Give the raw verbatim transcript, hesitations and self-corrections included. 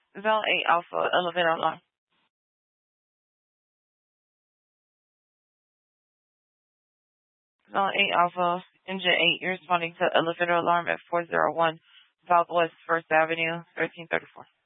Zone eight Alpha, elevator alarm. Zone eight Alpha, Engine eight, you're responding to elevator alarm at four oh one Southwest First Avenue, thirteen thirty-four.